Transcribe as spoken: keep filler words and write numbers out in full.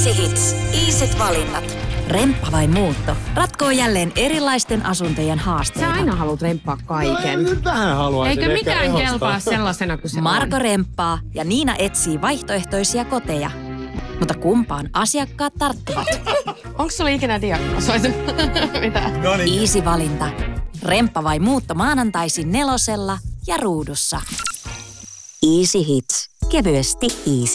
Easy Hits. Easyt valinnat. Remppa vai muutto? Ratkoo jälleen erilaisten asuntojen haasteita. Sä aina haluat remppaa kaiken. Mä nyt vähän haluaisin. Eikä ehkä mikään ehostaa. kelpaa sellaisena kuin se Marko on. remppaa ja Niina etsii vaihtoehtoisia koteja. Mutta kumpaan asiakkaat tarttuvat? Onko sulla ikinä diagnoosoitu? Mitä? No niin. Easy valinta. Remppa vai muutto maanantaisin nelosella ja ruudussa. Easy Hits. Kevyesti easy.